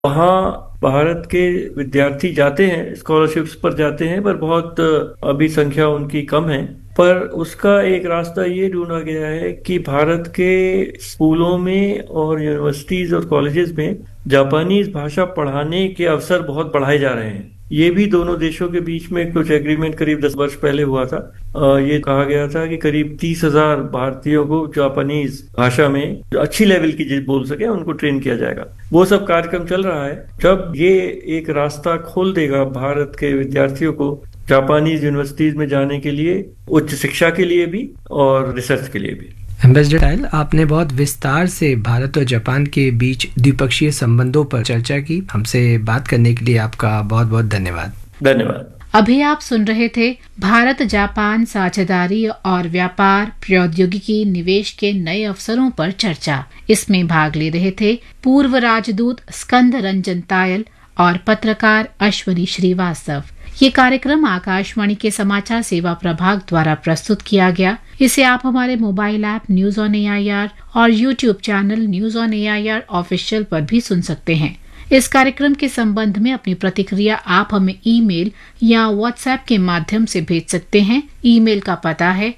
वहाँ भारत के विद्यार्थी जाते हैं, स्कॉलरशिप्स पर जाते हैं, पर बहुत अभी संख्या उनकी कम है। पर उसका एक रास्ता ये ढूंढा गया है कि भारत के स्कूलों में और यूनिवर्सिटीज और कॉलेजेस में जापानीज भाषा पढ़ाने के अवसर बहुत बढ़ाए जा रहे हैं। ये भी दोनों देशों के बीच में कुछ एग्रीमेंट करीब 10 वर्ष पहले हुआ था। ये कहा गया था कि करीब 30,000 भारतीयों को जापानीज भाषा में जो अच्छी लेवल की बोल सके उनको ट्रेन किया जाएगा। वो सब कार्यक्रम चल रहा है। जब ये एक रास्ता खोल देगा भारत के विद्यार्थियों को जापानीज यूनिवर्सिटीज में जाने के लिए, उच्च शिक्षा के लिए भी और रिसर्च के लिए भी। एम्बेसडर टायल, आपने बहुत विस्तार से भारत और जापान के बीच द्विपक्षीय संबंधों पर चर्चा की। हमसे बात करने के लिए आपका बहुत बहुत धन्यवाद। धन्यवाद। अभी आप सुन रहे थे भारत जापान साझेदारी और व्यापार प्रौद्योगिकी निवेश के नए अवसरों पर चर्चा। इसमें भाग ले रहे थे पूर्व राजदूत स्कंद रंजन तायल और पत्रकार अश्वनी श्रीवास्तव। ये कार्यक्रम आकाशवाणी के समाचार सेवा प्रभाग द्वारा प्रस्तुत किया गया। इसे आप हमारे mobile app news on AIR और YouTube channel news on AIR official पर भी सुन सकते हैं। इस कार्यक्रम के संबंध में अपनी प्रतिक्रिया आप हमें ईमेल या व्हाट्सएप के माध्यम से भेज सकते हैं। ईमेल का पता है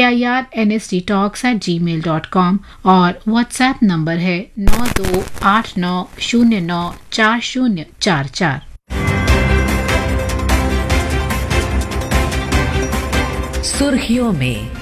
airnsttalks@gmail.com और व्हाट्सएप नंबर है 9289094044। सुर्खियों में